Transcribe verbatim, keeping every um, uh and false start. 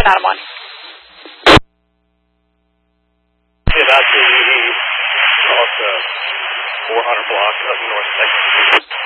Adam one. Yeah, that's the, off the four hundred block of North Texas.